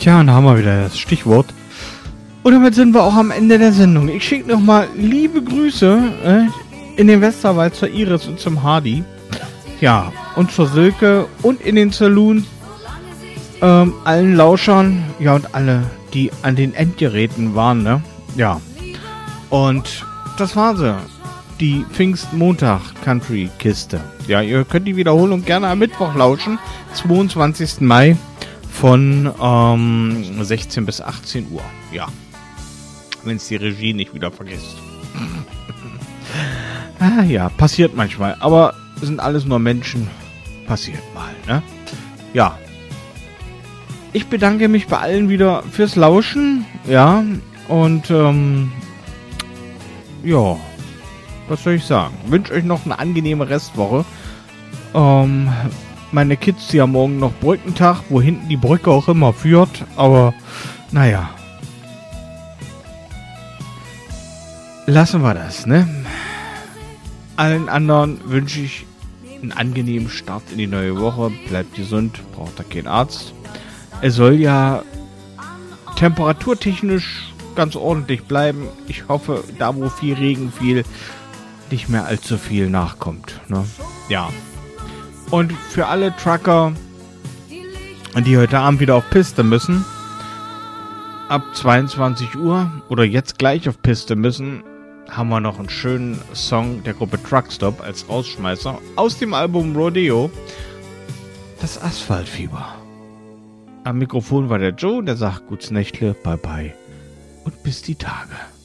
Tja, und da haben wir wieder das Stichwort. Und damit sind wir auch am Ende der Sendung. Ich schicke nochmal liebe Grüße in den Westerwald zur Iris und zum Hardy. Ja, und zur Silke und in den Saloon. Allen Lauschern. Ja, und alle, die an den Endgeräten waren, ne? Ja. Und das war sie. Die Pfingstmontag-Country-Kiste. Ja, ihr könnt die Wiederholung gerne am Mittwoch lauschen. 22. Mai von 16 bis 18 Uhr. Ja. Wenn es die Regie nicht wieder vergisst. Ah ja, passiert manchmal. Aber sind alles nur Menschen. Passiert mal, ne? Ja. Ich bedanke mich bei allen wieder fürs Lauschen. Ja. Und, ja. Was soll ich sagen? Wünsche euch noch eine angenehme Restwoche. Meine Kids, die haben morgen noch Brückentag, wo hinten die Brücke auch immer führt. Aber, naja. Lassen wir das, ne? Allen anderen wünsche ich einen angenehmen Start in die neue Woche. Bleibt gesund, braucht da keinen Arzt. Es soll ja temperaturtechnisch ganz ordentlich bleiben. Ich hoffe, da wo viel Regen fiel, nicht mehr allzu viel nachkommt, ne? Ja. Und für alle Trucker, die heute Abend wieder auf Piste müssen, ab 22 Uhr oder jetzt gleich auf Piste müssen, haben wir noch einen schönen Song der Gruppe Truckstop als Rausschmeißer aus dem Album Rodeo, das Asphaltfieber. Am Mikrofon war der Joe, der sagt Guts Nächtle, bye bye und bis die Tage.